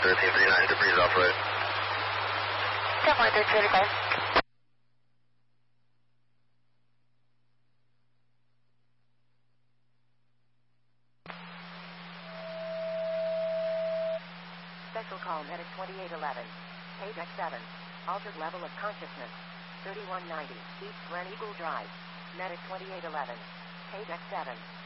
1339, debris off road. 10.1335. Special call Medic 2811. Page X7. Altered level of consciousness. 3190 East Glen Eagle Drive. Medic 2811. Page X7.